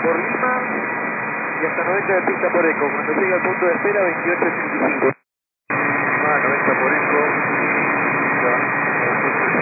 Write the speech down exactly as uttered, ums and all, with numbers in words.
por Lima y hasta noventa de pista por eco. Cuando llegue al punto de espera, veintiocho treinta y cinco. Ah, noventa por eco. Ya,